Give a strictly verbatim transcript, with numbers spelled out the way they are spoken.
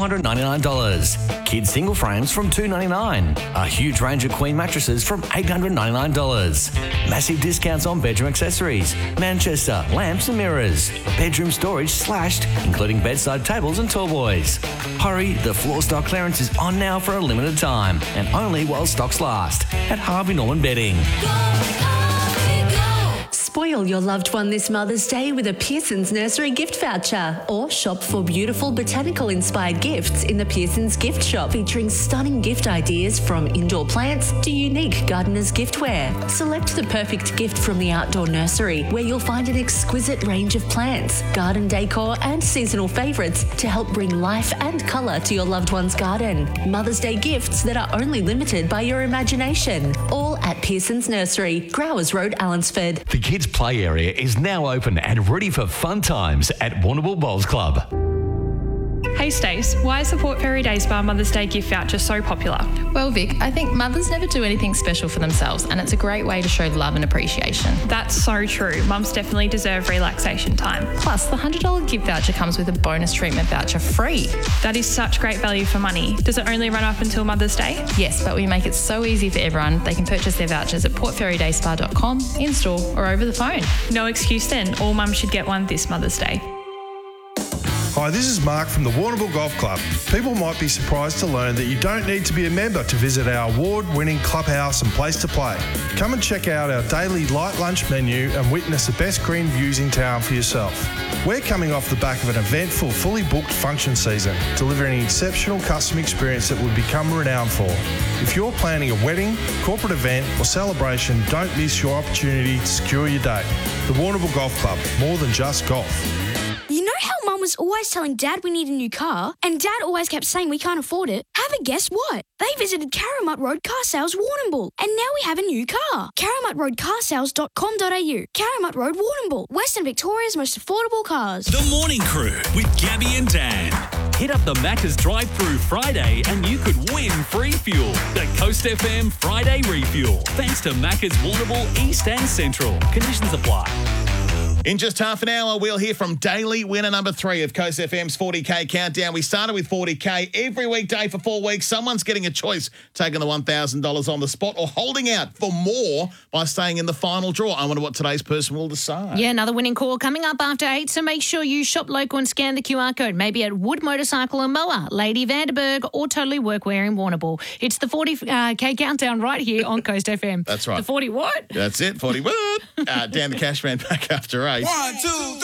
hundred ninety-nine dollars. Kids single frames from two hundred ninety-nine dollars. A huge range of queen mattresses from eight hundred ninety-nine dollars. Massive discounts on bedroom accessories, Manchester, lamps and mirrors. Bedroom storage slashed, including bedside tables and tall boys. Hurry, the floor stock clearance is on now for a limited time and only while stocks last at Harvey Norman Bedding. Spoil your loved one this Mother's Day with a Pearson's Nursery gift voucher, or shop for beautiful botanical-inspired gifts in the Pearson's gift shop, featuring stunning gift ideas from indoor plants to unique gardener's giftware. Select the perfect gift from the outdoor nursery, where you'll find an exquisite range of plants, garden decor and seasonal favourites to help bring life and colour to your loved one's garden. Mother's Day gifts that are only limited by your imagination. All at Pearson's Nursery, Growers Road, Allansford. The kids' play area is now open and ready for fun times at Warrnambool Bowls Club. Hey Stace, why is the Port Fairy Day Spa Mother's Day gift voucher so popular? Well Vic, I think mothers never do anything special for themselves, and it's a great way to show love and appreciation. That's so true. Mums definitely deserve relaxation time. Plus, the one hundred dollars gift voucher comes with a bonus treatment voucher free. That is such great value for money. Does it only run up until Mother's Day? Yes, but we make it so easy for everyone. They can purchase their vouchers at port fairy day spa dot com, in-store or over the phone. No excuse then. All mums should get one this Mother's Day. Hi, this is Mark from the Warrnambool Golf Club. People might be surprised to learn that you don't need to be a member to visit our award-winning clubhouse and place to play. Come and check out our daily light lunch menu and witness the best green views in town for yourself. We're coming off the back of an eventful, fully booked function season, delivering an exceptional customer experience that we've become renowned for. If you're planning a wedding, corporate event or celebration, don't miss your opportunity to secure your date. The Warrnambool Golf Club, more than just golf. You know how Mum was always telling Dad we need a new car, and Dad always kept saying we can't afford it? Have a guess what? They visited Caramut Road Car Sales Warrnambool, and now we have a new car. caramut road car sales dot com dot a u. Caramut Road Warrnambool, Western Victoria's most affordable cars. The Morning Crew with Gabby and Dan. Hit up the Macca's drive-through Friday and you could win free fuel. The Coast F M Friday Refuel. Thanks to Macca's Warrnambool East and Central. Conditions apply. In just half an hour, we'll hear from daily winner number three of Coast F M's forty K Countdown. We started with forty K. Every weekday for four weeks, someone's getting a choice, taking the one thousand dollars on the spot or holding out for more by staying in the final draw. I wonder what today's person will decide. Yeah, another winning call coming up after eight, so make sure you shop local and scan the Q R code, maybe at Wood Motorcycle and Mower, Lady Vanderberg or Totally Workwear in Warrnambool. It's the forty K Countdown right here on Coast F M. That's right. The forty what? That's it, forty what? uh, Dan the Cashman back after eight. One, two, three.